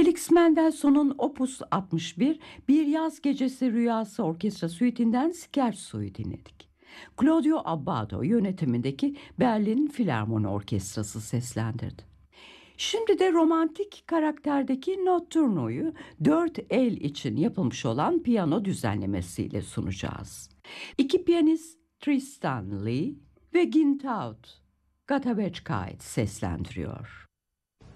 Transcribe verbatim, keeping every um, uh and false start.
Felix Mendelssohn'un Opus altmış bir Bir Yaz Gecesi Rüyası Orkestra Suite'inden Scherzo'yu dinledik. Claudio Abbado yönetimindeki Berlin Filarmoni Orkestrası seslendirdi. Şimdi de romantik karakterdeki Notturno'yu dört el için yapılmış olan piyano düzenlemesiyle sunacağız. İki piyanist Tristan Lee ve Gintaut Gatabechkait seslendiriyor.